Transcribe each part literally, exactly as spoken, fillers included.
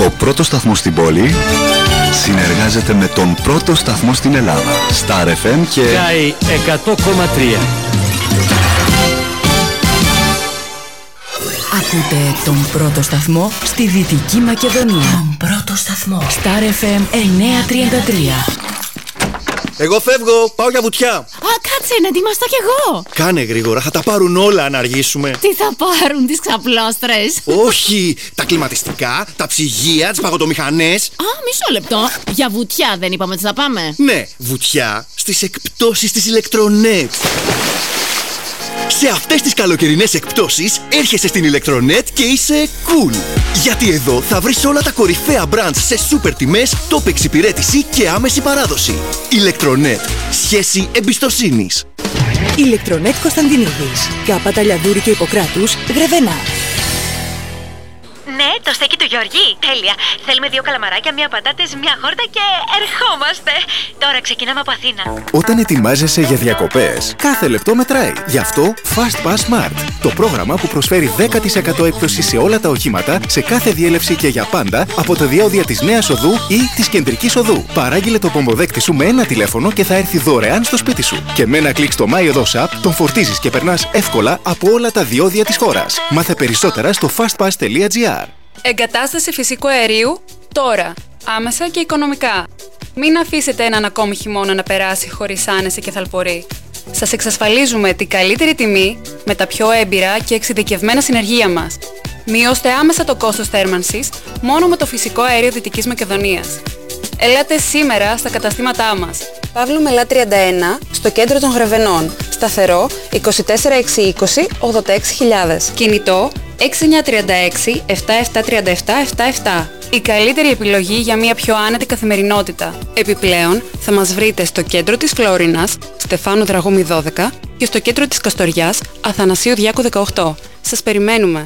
Ο πρώτος σταθμός στην πόλη συνεργάζεται με τον πρώτο σταθμό στην Ελλάδα. Star εφ εμ και Sky εκατό κόμμα τρία. Ακούτε τον πρώτο σταθμό στη Δυτική Μακεδονία. Τον πρώτο σταθμό. Star εφ εμ εννιακόσια τριάντα τρία. Εγώ φεύγω, πάω για βουτιά. Α, κάτσε, να ετοιμαστώ κι εγώ. Κάνε γρήγορα, θα τα πάρουν όλα αν αργήσουμε. Τι θα πάρουν, τις ξαπλώστρες? Όχι, τα κλιματιστικά, τα ψυγεία, τις παγωτομηχανές. Α, μισό λεπτό. Για βουτιά δεν είπαμε ότι θα πάμε? Ναι, βουτιά στις εκπτώσεις της Ηλεκτρονέτ. Σε αυτές τις καλοκαιρινές εκπτώσεις έρχεσαι στην Ηλεκτρονέτ και είσαι cool. Γιατί εδώ θα βρεις όλα τα κορυφαία brands σε σούπερ τιμές, top εξυπηρέτηση και άμεση παράδοση. Ηλεκτρονέτ. Σχέση εμπιστοσύνης. Ηλεκτρονέτ Κωνσταντινίδης. Κάπα Ταλιαδούρη και Ιπποκράτους, Γρεβενά. Ναι, το στέκι του Γιώργη. Τέλεια. Θέλουμε δύο καλαμαράκια, μία πατάτες, μία χόρτα και ερχόμαστε. Τώρα ξεκινάμε από Αθήνα. Όταν ετοιμάζεσαι για διακοπές, κάθε λεπτό μετράει. Γι' αυτό Fast Pass Smart. Το πρόγραμμα που προσφέρει δέκα τοις εκατό έκπτωση σε όλα τα οχήματα, σε κάθε διέλευση και για πάντα, από τα διόδια της Νέας Οδού ή της Κεντρικής Οδού. Παράγγειλε το πομποδέκτη σου με ένα τηλέφωνο και θα έρθει δωρεάν στο σπίτι σου. Και με ένα κλικ στο MyOdos App τον φορτίζεις και περνάς εύκολα από όλα τα διόδια της χώρας. Μάθε περισσότερα στο fastpass τελεία gr. Εγκατάσταση φυσικού αερίου τώρα, άμεσα και οικονομικά. Μην αφήσετε έναν ακόμη χειμώνα να περάσει χωρίς άνεση και θαλπορή. Σας εξασφαλίζουμε την καλύτερη τιμή με τα πιο έμπειρα και εξειδικευμένα συνεργεία μας. Μειώστε άμεσα το κόστος θέρμανσης μόνο με το φυσικό αέριο Δυτικής Μακεδονίας. Ελάτε σήμερα στα καταστήματά μας. Παύλου Μελά τριάντα ένα, στο κέντρο των Γρεβενών. Σταθερό είκοσι τέσσερα εξακόσια είκοσι ογδόντα έξι χιλιάδες. Κινητό έξι εννιά τρία έξι επτά επτά τρία επτά επτά επτά. Η καλύτερη επιλογή για μια πιο άνετη καθημερινότητα. Επιπλέον, θα μας βρείτε στο κέντρο της Φλόρινας, Στεφάνου Δραγούμη δώδεκα και στο κέντρο της Καστοριάς, Αθανασίου Διάκου δεκαοκτώ. Σας περιμένουμε.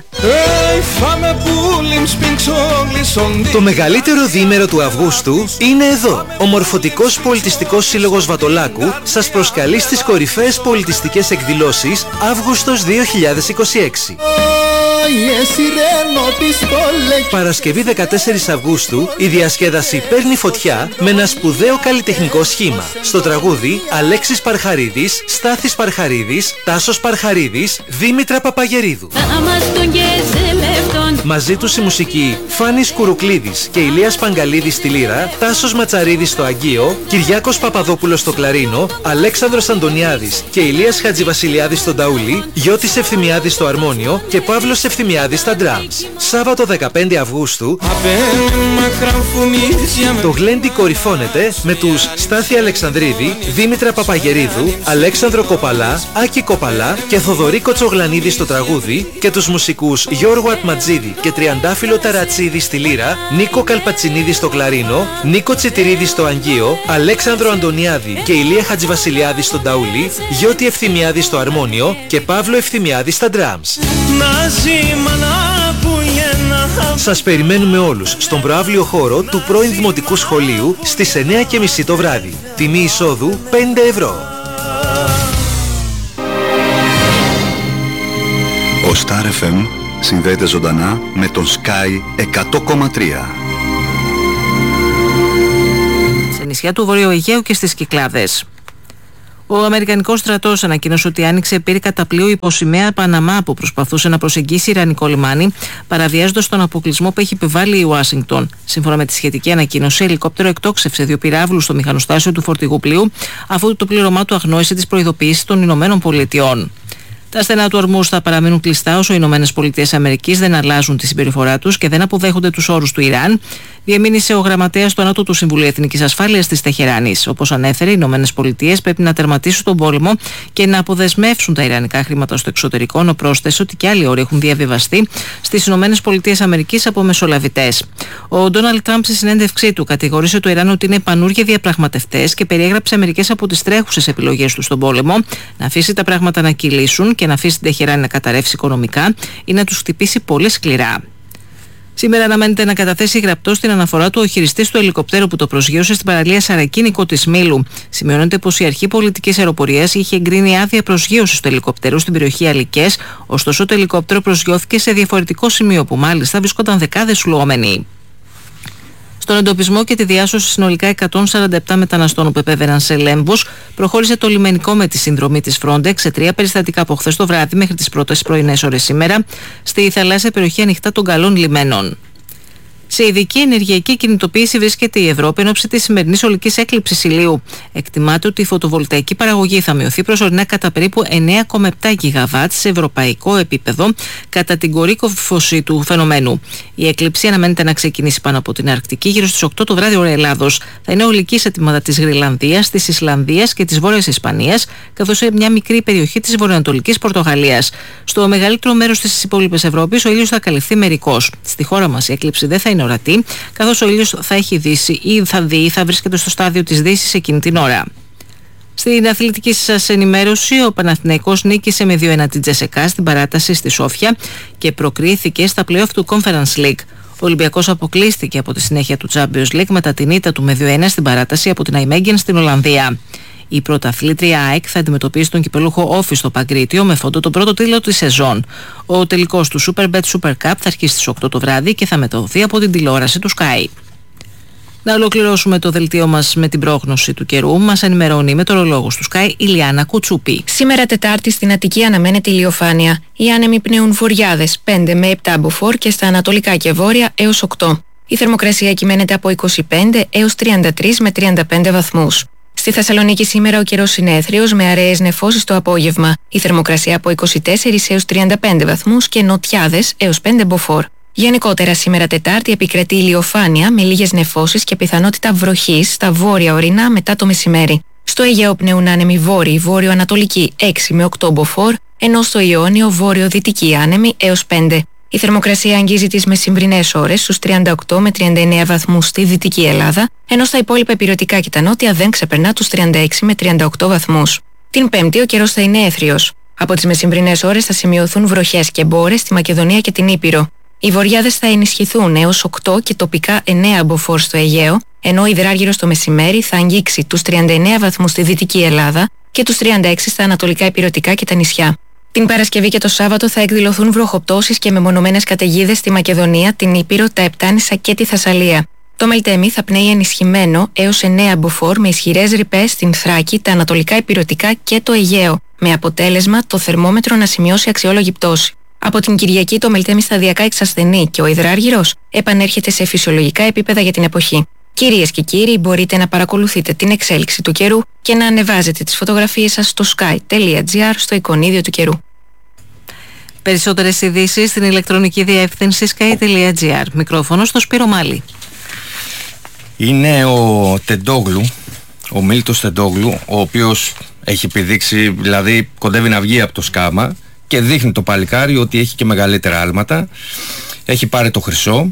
Το μεγαλύτερο διήμερο του Αυγούστου είναι εδώ. Ο Μορφωτικός Πολιτιστικός Σύλλογος Βατολάκου σας προσκαλεί στις κορυφαίες πολιτιστικές εκδηλώσεις Αύγουστος δύο χιλιάδες είκοσι έξι. Παρασκευή δεκατέσσερις Αυγούστου η διασκέδαση παίρνει φωτιά με ένα σπουδαίο καλλιτεχνικό σχήμα. Στο τραγούδι Αλέξης Παρχαρίδης, Στάθης Παρχαρίδης, Τάσος Παρχαρίδης, Δήμητρα Παπαγερίδου. Μαζί τους η μουσική Φάνης Κουρουκλίδης και Ηλίας Παγκαλίδης στη λύρα, Τάσος Ματσαρίδης στο αγκείο, Κυριάκος Παπαδόπουλος στο κλαρίνο, Αλέξανδρος Αντωνιάδης και Ηλίας Χατζηβασιλιάδης στο νταούλι, Γιώτης Ευθυμιάδης στο αρμόνιο και Παύλος Ευθυμιάδης στα drums. Σάββατο δεκαπέντε Αυγούστου το Γλέντι κορυφώνεται με τους Στάθη Αλεξανδρίδη, Δήμητρα Παπαγερίδου, Αλέξανδρο Κοπαλά, Άκη Κοπαλά και Θοδωρή Κοτσογλανίδη στο τραγούδι και τους μουσικούς Γιώργο Ατματζίδη και Τριαντάφυλλο Ταρατσίδη στη λύρα, Νίκο Καλπατσινίδη στο κλαρίνο, Νίκο Τσιτηρίδη στο αγκείο, Αλέξανδρο Αντωνιάδη και Ηλία Χατζηβασιλιάδη στο νταούλι, Γιώτη Ευθυμιάδη στο αρμόνιο και Παύλο Ευθυμιάδη στα drums. Σας περιμένουμε όλους στον προαύλιο χώρο του πρώην Δημοτικού Σχολείου στις εννιά και μισή το βράδυ. Τιμή εισόδου πέντε ευρώ. Ο Star εφ εμ συνδέεται ζωντανά με τον Sky εκατό κόμμα τρία. Σε νησιά του Βορείου Αιγαίου και στις Κυκλάδες. Ο Αμερικανικός στρατός ανακοίνωσε ότι άνοιξε πύρκα πλοίου υποσημαία Παναμά που προσπαθούσε να προσεγγίσει Ιρανικό λιμάνι, παραβιάζοντας τον αποκλεισμό που έχει επιβάλει η Ουάσιγκτον. Σύμφωνα με τη σχετική ανακοίνωση, ελικόπτερο εκτόξευσε δύο πυράβλους στο μηχανοστάσιο του φορτηγού πλοίου, αφού το πλήρωμά του αγνόησε τις προειδοποιήσεις των Ηνωμένων Πολιτειών. Τα στενά του Ορμούζ θα παραμείνουν κλειστά όσο οι Ηνωμένες Πολιτείες Αμερικής δεν αλλάζουν τη συμπεριφορά τους και δεν αποδέχονται τους όρους του Ιράν, διεμήνυσε ο γραμματέας του Ανώτατου Συμβουλίου Εθνικής Ασφάλειας της Τεχεράνης. Όπως ανέφερε, οι Ηνωμένες Πολιτείες πρέπει να τερματίσουν τον πόλεμο και να αποδεσμεύσουν τα ιρανικά χρήματα στο εξωτερικό, ενώ πρόσθεσε ότι και άλλοι όροι έχουν διαβιβαστεί στις Ηνωμένες Πολιτείες Αμερικής από μεσολαβητές. Ο Ντόναλντ Τραμπ στη συνέντευξή του κατηγορήσε το Ιράν ότι είναι πανούργια διαπραγματευτές και περιέγραψε μερικές από τις τρέχουσες επιλογές του στον πόλεμο, να αφήσει τα πράγματα να κυλήσουν και να αφήσει την Τεχεράνη να καταρρεύσει οικονομικά ή να τους χτυπήσει πολύ σκληρά. Σήμερα αναμένεται να καταθέσει γραπτό στην αναφορά του ο χειριστής του ελικοπτέρου που το προσγείωσε στην παραλία Σαρακίνικο της Μήλου. Σημειώνεται πως η Αρχή Πολιτικής Αεροπορίας είχε εγκρίνει άδεια προσγείωσης του ελικοπτέρου στην περιοχή Αλικές, ωστόσο το ελικόπτερο προσγειώθηκε σε διαφορετικό σημείο που μάλιστα βρίσκονταν δεκάδες φλουόμενοι. Στον εντοπισμό και τη διάσωση συνολικά εκατόν σαράντα επτά μεταναστών που επέβαιναν σε Λέμβους, προχώρησε το λιμενικό με τη συνδρομή της Frontex σε τρία περιστατικά από χθες το βράδυ μέχρι τις πρώτες πρωινές ώρες σήμερα στη θαλάσσια περιοχή ανοιχτά των Καλών Λιμένων. Σε ειδική ενεργειακή κινητοποίηση βρίσκεται η Ευρώπη εν ώψη της σημερινής ολικής έκλειψης ηλίου. Εκτιμάται ότι η φωτοβολταϊκή παραγωγή θα μειωθεί προσωρινά κατά περίπου εννέα κόμμα επτά γιγαβάτ σε ευρωπαϊκό επίπεδο κατά την κορύφωση του φαινομένου. Η έκλειψη αναμένεται να ξεκινήσει πάνω από την Αρκτική γύρω στις οκτώ το βράδυ ώρα Ελλάδος. Θα είναι ολική σε τμήματα της Γρυλανδίας, της Ισλανδίας και της Βόρειας Ισπανίας, καθώς σε μια μικρή περιοχή της βορειοανατολικής Πορτογαλίας. Στο μεγαλύτερο μέρος της υπόλοιπης Ευρώπης ο ήλιος θα καλυφθεί μερικώς. Στη χώρα μας η έκλειψη δεν θα είναι ορατή, καθώς ο ήλιος θα έχει δύσει ή θα δει ή θα βρίσκεται στο στάδιο της δύσης εκείνη την ώρα. Στην αθλητική σας ενημέρωση, ο Παναθηναϊκός νίκησε με δύο ένα την Τζεσεκά στην παράταση στη Σόφια και προκρίθηκε στα play-off του Conference League. Ο Ολυμπιακός αποκλείστηκε από τη συνέχεια του Champions League μετά την ήττα του με δύο ένα στην παράταση από την Αϊμέγγεν στην Ολλανδία. Η πρωταθλήτρια ΑΕΚ θα αντιμετωπίσει τον κυπελούχο Όφη στο Παγκρίτιο με φόντο τον πρώτο τίτλο της σεζόν. Ο τελικός του Superbet Super Cup θα αρχίσει στις οκτώ το βράδυ και θα μεταδοθεί από την τηλεόραση του Sky. Να ολοκληρώσουμε το δελτίο μας με την πρόγνωση του καιρού. Μας ενημερώνει η μετεωρολόγος του Sky Ηλιάνα Κουτσούπη. Σήμερα Τετάρτη στην Αττική αναμένεται ηλιοφάνεια. Οι άνεμοι πνέουν βορειάδες πέντε με επτά μποφόρ και στα ανατολικά και βόρεια έως οκτώ. Η θερμοκρασία κυμαίνεται από είκοσι πέντε έως τριάντα τρία με τριάντα πέντε βαθμούς. Στη Θεσσαλονίκη σήμερα ο καιρός είναι έθριος με αραιές νεφώσεις το απόγευμα. Η θερμοκρασία από είκοσι τέσσερα έως τριάντα πέντε βαθμούς και νοτιάδες έως πέντε μποφόρ. Γενικότερα σήμερα Τετάρτη επικρατεί ηλιοφάνεια με λίγες νεφώσεις και πιθανότητα βροχής στα βόρεια ορεινά μετά το μεσημέρι. Στο Αιγαίο πνέουν άνεμοι βόρειοι βόρειο-ανατολικοί έξι με οκτώ μποφόρ, ενώ στο Ιόνιο βόρειο-δυτικοί άνεμοι έως πέντε. Η θερμοκρασία αγγίζει τις μεσημβρινές ώρες στους τριάντα οκτώ με τριάντα εννέα βαθμούς στη Δυτική Ελλάδα, ενώ στα υπόλοιπα ηπειρωτικά και τα νότια δεν ξεπερνά τους τριάντα έξι με τριάντα οκτώ βαθμούς. Την Πέμπτη ο καιρός θα είναι έθριος. Από τις μεσημβρινές ώρες θα σημειωθούν βροχές και μπόρες στη Μακεδονία και την Ήπειρο. Οι βορειάδες θα ενισχυθούν έως οκτώ και τοπικά εννέα μποφόρ στο Αιγαίο, ενώ ο υδράργυρος το μεσημέρι θα αγγίξει τους τριάντα εννέα βαθμούς στη Δυτική Ελλάδα και τους τριάντα έξι στα ανατολικά ηπειρωτικά και τα νησιά. Την Παρασκευή και το Σάββατο θα εκδηλωθούν βροχοπτώσεις και μεμονωμένες καταιγίδες στη Μακεδονία, την Ήπειρο, τα Επτάνησα και τη Θεσσαλία. Το Μελτέμι θα πνέει ενισχυμένο έως εννέα μποφόρ με ισχυρές ρηπές στην Θράκη, τα ανατολικά ηπειρωτικά και το Αιγαίο, με αποτέλεσμα το θερμόμετρο να σημειώσει αξιόλογη πτώση. Από την Κυριακή το Μελτέμι σταδιακά εξασθενεί και ο υδράργυρος επανέρχεται σε φυσιολογικά επίπεδα για την εποχή. Κυρίες και κύριοι, μπορείτε να παρακολουθείτε την εξέλιξη του καιρού και να ανεβάζετε τις φωτογραφίες σας στο sky τελεία gr στο εικονίδιο του καιρού. Περισσότερες ειδήσεις στην ηλεκτρονική διεύθυνση sky τελεία gr. Μικρόφωνο στο Σπύρο Μάλη. Είναι ο Τεντόγλου, ο Μίλτος Τεντόγλου, ο οποίος έχει επιδείξει, δηλαδή κοντεύει να βγει από το σκάμα και δείχνει το παλικάρι ότι έχει και μεγαλύτερα άλματα. Έχει πάρει το χρυσό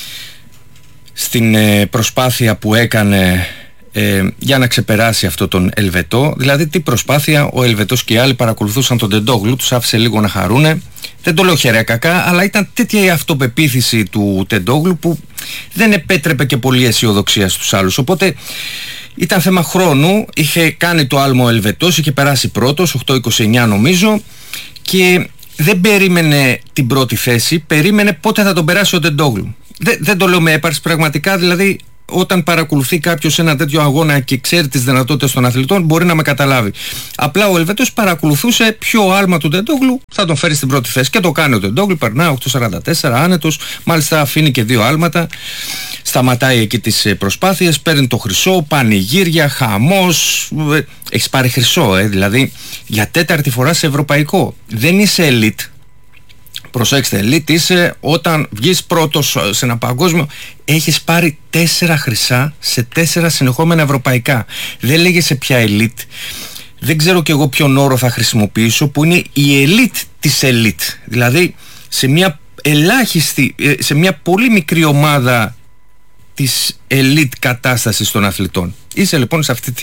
στην ε, προσπάθεια που έκανε ε, για να ξεπεράσει αυτό τον Ελβετό. Δηλαδή τι προσπάθεια, ο Ελβετός και οι άλλοι παρακολουθούσαν τον Τεντόγλου, τους άφησε λίγο να χαρούνε. Δεν το λέω χερέα κακά, αλλά ήταν τέτοια η αυτοπεποίθηση του Τεντόγλου που δεν επέτρεπε και πολύ αισιοδοξία στους άλλους. Οπότε ήταν θέμα χρόνου, είχε κάνει το άλμο ο Ελβετός, είχε περάσει πρώτος, οκτώ είκοσι εννέα νομίζω, και δεν περίμενε την πρώτη θέση, περίμενε πότε θα τον περάσει ο Τεντόγλου. Δεν, δεν το λέω με έπαρση, πραγματικά, δηλαδή όταν παρακολουθεί κάποιος ένα τέτοιο αγώνα και ξέρει τις δυνατότητες των αθλητών μπορεί να με καταλάβει. Απλά ο Ελβετός παρακολουθούσε ποιο άλμα του Τεντόγλου θα τον φέρει στην πρώτη θέση και το κάνει ο Τεντόγλου, περνάει οκτώ σαράντα τέσσερα άνετος, μάλιστα αφήνει και δύο άλματα, σταματάει εκεί τις προσπάθειες, παίρνει το χρυσό, πανηγύρια, χαμός. Έχεις πάρει χρυσό, ε, δηλαδή για τέταρτη φορά σε ευρωπαϊκό. Δεν είσαι elite. Προσέξτε, elite είσαι όταν βγεις πρώτος σε ένα παγκόσμιο. Έχεις πάρει τέσσερα χρυσά σε τέσσερα συνεχόμενα ευρωπαϊκά. Δεν λέγεσαι πια elite. Δεν ξέρω κι εγώ ποιον όρο θα χρησιμοποιήσω, που είναι η elite της elite. Δηλαδή σε μια ελάχιστη, σε μια πολύ μικρή ομάδα της elite κατάστασης των αθλητών. Είσαι λοιπόν σε αυτή, τη,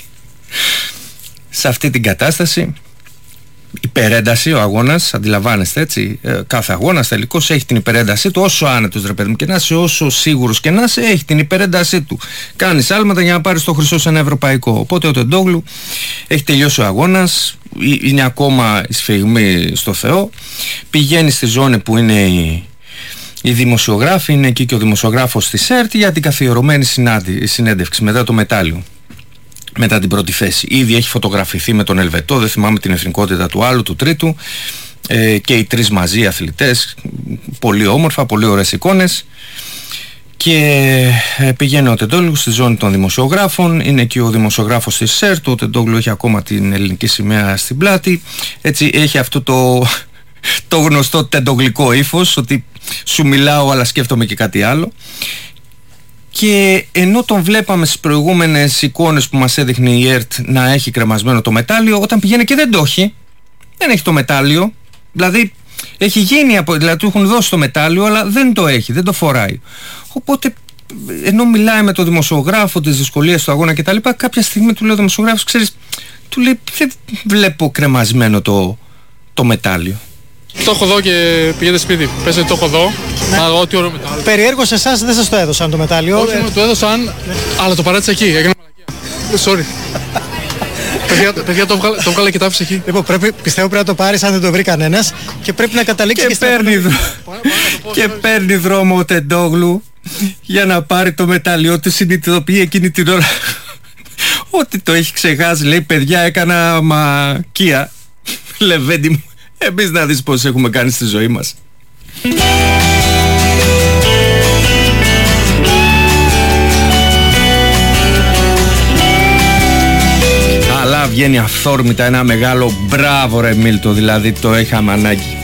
σε αυτή την κατάσταση. Υπερένταση ο αγώνας, αντιλαμβάνεστε έτσι, ε, κάθε αγώνας τελικώς έχει την υπερέντασή του, όσο άνετος ρε παιδί μου και να είσαι, όσο σίγουρος και να είσαι, έχει την υπερέντασή του. Κάνεις άλματα για να πάρεις το χρυσό σε ένα ευρωπαϊκό. Οπότε ο Τεντόγλου έχει τελειώσει ο αγώνας, είναι ακόμα η σφιγμή στο Θεό, πηγαίνει στη ζώνη που είναι η, οι δημοσιογράφοι, είναι εκεί και ο δημοσιογράφος της ΕΡΤ για την καθιερωμένη συνέντευξη μετά το μετάλλιο, μετά την πρώτη θέση. Ήδη έχει φωτογραφηθεί με τον Ελβετό, δεν θυμάμαι την εθνικότητα του άλλου, του τρίτου, ε, και οι τρεις μαζί αθλητές, πολύ όμορφα, πολύ ωραίες εικόνες. Και πηγαίνει ο Τεντόγλου στη ζώνη των δημοσιογράφων, είναι εκεί ο δημοσιογράφος της ΣΕΡΤ, ο Τεντόγλου έχει ακόμα την ελληνική σημαία στην πλάτη, έτσι έχει αυτό το, το γνωστό τεντογλικό ύφος, ότι σου μιλάω αλλά σκέφτομαι και κάτι άλλο. Και ενώ τον βλέπαμε στις προηγούμενες εικόνες που μας έδειχνε η ΕΡΤ να έχει κρεμασμένο το μετάλλιο, όταν πηγαίνει και δεν το έχει, δεν έχει το μετάλλιο, δηλαδή έχει γίνει, δηλαδή του έχουν δώσει το μετάλλιο αλλά δεν το έχει, δεν το φοράει. Οπότε ενώ μιλάει με τον δημοσιογράφο τις δυσκολίες του αγώνα κτλ, κάποια στιγμή του λέει ο δημοσιογράφος, ξέρεις, του λέει δεν βλέπω κρεμασμένο το, το μετάλλιο. Το έχω δω και πηγαίνετε σπίτι. Πες ότι το έχω δω. Ναι. Α, ό,τι ωραίο μετάλλιο. Περιέργως εσάς δεν σας το έδωσαν το μετάλλιο. Όχι, ε... μου το έδωσαν, ναι. Αλλά το παράτησα εκεί. Έκανα μαλακία. Sorry. παιδιά, παιδιά, το βγάλα, το βγάλα και το άφησα εκεί. Λοιπόν, πρέπει, πιστεύω πρέπει να το πάρεις αν δεν το βρει κανένας και πρέπει να καταλήξει και, και παίρνει δρο... και παίρνει δρόμο ο Τεντόγλου για να πάρει το μετάλλιο του, συνειδητοποιεί εκείνη την ώρα ότι το έχει ξεχάσει. Λέει, παιδιά, έκανα μακία. Λεβέντη μου, εμείς να δεις πως έχουμε κάνει στη ζωή μας. Αλλά βγαίνει αυθόρμητα ένα μεγάλο μπράβο ρε Μίλτο, δηλαδή το είχαμε ανάγκη.